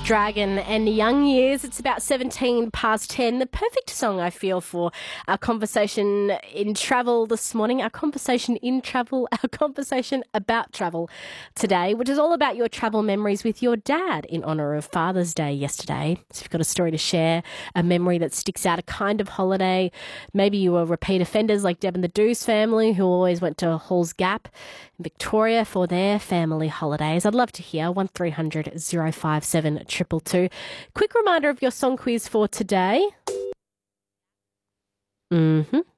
Dragon and Young Years. It's about 17 past 10. The perfect song, I feel, for our conversation in travel this morning, our conversation in travel, our conversation about travel today, which is all about your travel memories with your dad in honour of Father's Day yesterday. So if you've got a story to share, a memory that sticks out, a kind of holiday, maybe you were repeat offenders like Deb and the Deuce family who always went to Halls Gap in Victoria for their family holidays. I'd love to hear 1300 057 222. Quick reminder of your song quiz for today.